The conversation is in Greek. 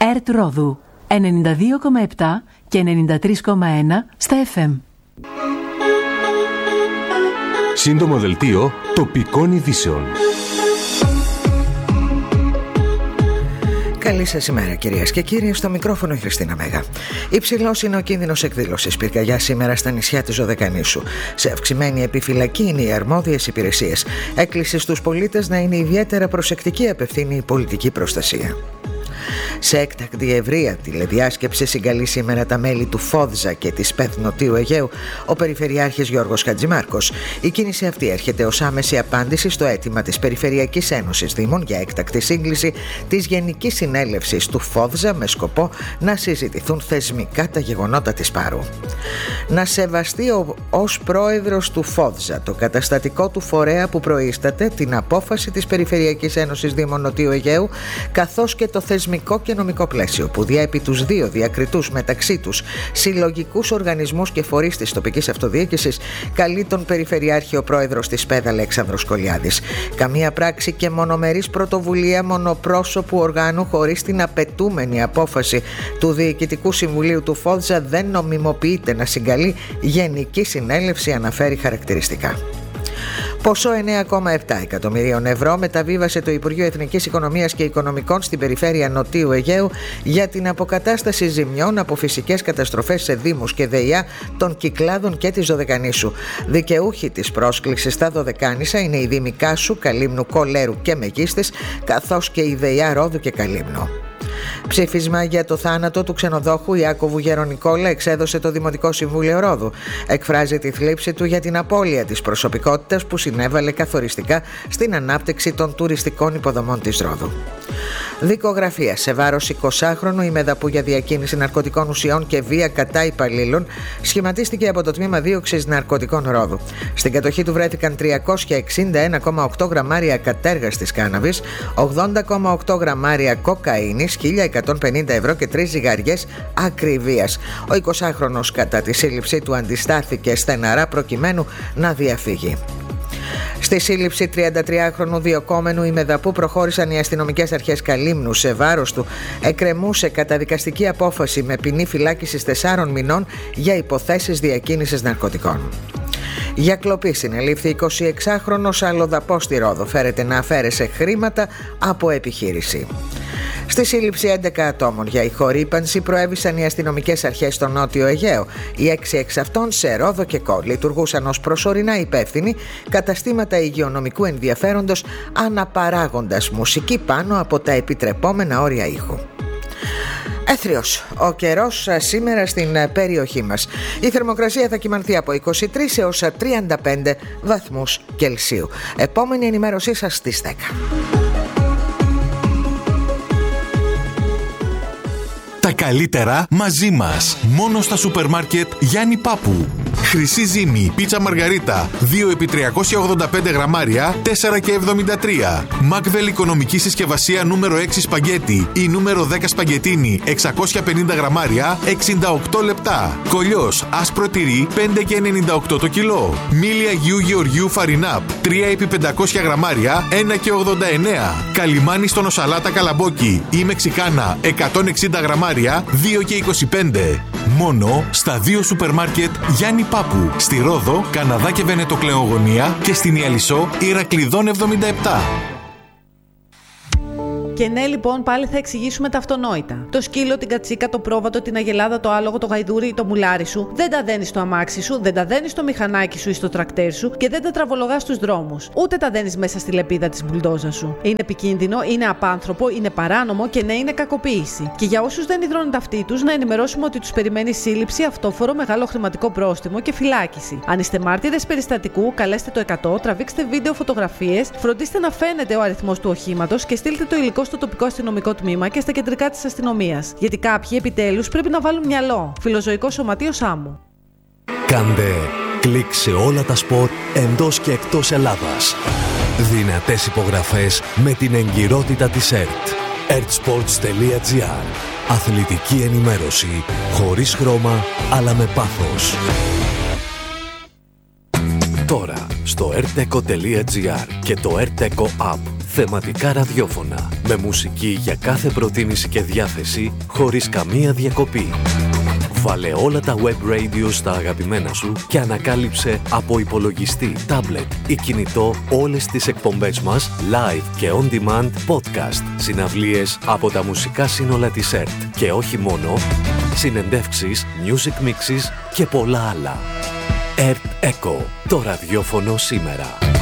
ΕΡΤ Ρόδου 92,7 και 93,1 στα FM. Σύντομο δελτίο τοπικών ειδήσεων. Καλή σας ημέρα, κυρίες και κύριοι. Στο μικρόφωνο η Χριστίνα Μέγα. Υψηλός είναι ο κίνδυνος εκδήλωσης πυρκαγιά σήμερα στα νησιά της Δωδεκανήσου. Σε αυξημένη επιφυλακή είναι οι αρμόδιες υπηρεσίες. Έκκληση στους πολίτες να είναι ιδιαίτερα προσεκτικοί, απευθύνει η πολιτική προστασία. Σε έκτακτη ευρεία τηλεδιάσκεψη συγκαλεί σήμερα τα μέλη του ΦΟΔΖΑ και της ΠΕΘ Νοτίου Αιγαίου ο Περιφερειάρχης Γιώργος Χατζημάρκος. Η κίνηση αυτή έρχεται ως άμεση απάντηση στο αίτημα της Περιφερειακής Ένωσης Δήμων για έκτακτη σύγκληση της Γενικής Συνέλευσης του ΦΟΔΖΑ με σκοπό να συζητηθούν θεσμικά τα γεγονότα της Πάρου. Να σεβαστεί ως πρόεδρος του ΦΟΔΖΑ το καταστατικό του φορέα που προείσταται την απόφαση της Περιφερειακής Ένωσης Δήμων Νοτίου Αιγαίου, καθώς και το θεσμικό και νομικό πλαίσιο που διέπει τους δύο διακριτούς μεταξύ τους συλλογικούς οργανισμούς και φορείς της τοπικής αυτοδιοίκησης, καλεί τον Περιφερειάρχη ο πρόεδρος της ΠΕΔ Αλέξανδρος Κολιάδης. Καμία πράξη και μονομερής πρωτοβουλία μονοπρόσωπου οργάνου χωρίς την απαιτούμενη απόφαση του Διοικητικού Συμβουλίου του ΦΟΔΖΑ δεν νομιμοποιείται να συγκαλεί Γενική Συνέλευση, αναφέρει χαρακτηριστικά. Ποσό 9,7 εκατομμυρίων ευρώ μεταβίβασε το Υπουργείο Εθνικής Οικονομίας και Οικονομικών στην περιφέρεια Νοτίου Αιγαίου για την αποκατάσταση ζημιών από φυσικές καταστροφές σε δήμους και ΔΕΙΑ των Κυκλάδων και της Δωδεκανήσου. Δικαιούχοι της πρόσκλησης στα Δωδεκάνησα είναι οι δήμοι Κάσου, Καλύμνου, Κολέρου και Μεγίστης, καθώς και η ΔΕΙΑ Ρόδου και Καλύμνου. Ψήφισμα για το θάνατο του ξενοδόχου Ιάκωβου Γερονικόλα εξέδωσε το Δημοτικό Συμβούλιο Ρόδου. Εκφράζει τη θλίψη του για την απώλεια της προσωπικότητας που συνέβαλε καθοριστικά στην ανάπτυξη των τουριστικών υποδομών της Ρόδου. Δικογραφία σε βάρος 20χρονου ημεδαπού για διακίνηση ναρκωτικών ουσιών και βία κατά υπαλλήλων σχηματίστηκε από το Τμήμα Δίωξης Ναρκωτικών Ρόδου. Στην κατοχή του βρέθηκαν 361,8 γραμμάρια κατέργαστης κάναβης, 80,8 γραμμάρια κοκαίνης, 1.150 ευρώ και 3 ζυγαριές ακριβίας. Ο 20χρονος κατά τη σύλληψή του αντιστάθηκε στεναρά προκειμένου να διαφύγει. Στη σύλληψη 33χρονου διωκόμενου ημεδαπού προχώρησαν οι αστυνομικές αρχές Καλύμνου. Σε βάρος του εκκρεμούσε καταδικαστική απόφαση με ποινή φυλάκισης 4 μηνών για υποθέσεις διακίνησης ναρκωτικών. Για κλοπή συνελήφθη 26χρονος αλλοδαπός στη Ρόδο. Φέρεται να αφαίρεσε χρήματα από επιχείρηση. Στη σύλληψη 11 ατόμων για ηχορύπανση προέβησαν οι αστυνομικές αρχές στο Νότιο Αιγαίο. Οι 6 εξ αυτών σε Ρόδο και Κο λειτουργούσαν ως προσωρινά υπεύθυνοι καταστήματα υγειονομικού ενδιαφέροντος, αναπαράγοντας μουσική πάνω από τα επιτρεπόμενα όρια ήχου. Έθριος ο καιρός σήμερα στην περιοχή μας. Η θερμοκρασία θα κυμανθεί από 23 έως 35 βαθμούς Κελσίου. Επόμενη ενημέρωσή σας στις 10. Τα καλύτερα μαζί μας. Μόνο στα σούπερ μάρκετ Γιάννη Πάπου. Χρυσή ζύμη, πίτσα μαργαρίτα, 2x385 γραμμάρια, 4,73. Μακβέλ οικονομική συσκευασία νούμερο 6 σπαγκέτι ή νούμερο 10 σπαγκετίνι, 650 γραμμάρια, 68 λεπτά. Κολλιός, άσπρο τυρί, 5,98 το κιλό. Μήλι Αγίου Γεωργίου Φαρινάπ, 3x500 γραμμάρια, 1,89. Καλιμάνι στο νοσαλάτα καλαμπόκι ή μεξικάνα, 160 γραμμάρια, 2,25. Μόνο στα 2 σούπερ μάρκετ Γιάννη Πάπου. Στη Ρόδο, Καναδά και Βενετοκλεογωνία και στην Ιαλισσό, Ηρακλειδών 77. Και ναι, λοιπόν, πάλι θα εξηγήσουμε τα αυτονόητα. Το σκύλο, την κατσίκα, το πρόβατο, την αγελάδα, το άλογο, το γαϊδούρι ή το μουλάρι σου δεν τα δένεις στο αμάξι σου, δεν τα δένεις στο μηχανάκι σου ή στο τρακτέρ σου και δεν τα τραβολογάς στους δρόμους. Ούτε τα δένεις μέσα στη λεπίδα της μπουλντόζα σου. Είναι επικίνδυνο, είναι απάνθρωπο, είναι παράνομο και ναι, είναι κακοποίηση. Και για όσους δεν υδρώνουν τα αυτή τους, να ενημερώσουμε ότι τους περιμένει σύλληψη, αυτόφορο, μεγάλο χρηματικό πρόστιμο και φυλάκιση. Αν είστε μάρτυρες περιστατικού, καλέστε το 100, τραβήξτε βίντεο φωτογραφίες, φροντίστε να φαίνεται ο αριθμός του οχήματος και στείλτε το υλικό στο τοπικό αστυνομικό τμήμα και στα κεντρικά της αστυνομίας. Γιατί κάποιοι επιτέλους πρέπει να βάλουν μυαλό. Φιλοζωικό Σωματείο Σάμου. Κάντε κλικ σε όλα τα σπορ εντός και εκτός Ελλάδας. Δυνατές υπογραφές με την εγκυρότητα της ΕΡΤ. ertsports.gr. Αθλητική ενημέρωση χωρίς χρώμα αλλά με πάθος. Τώρα στο erteco.gr και το Erteco App θεματικά ραδιόφωνα, με μουσική για κάθε προτίμηση και διάθεση, χωρίς καμία διακοπή. Βάλε όλα τα web radio στα αγαπημένα σου και ανακάλυψε από υπολογιστή, τάμπλετ ή κινητό όλες τις εκπομπές μας live και on demand podcast, συναυλίες από τα μουσικά σύνολα της ΕΡΤ και όχι μόνο, συνεντεύξεις, music mixes και πολλά άλλα. ΕΡΤ Echo, το ραδιόφωνο σήμερα.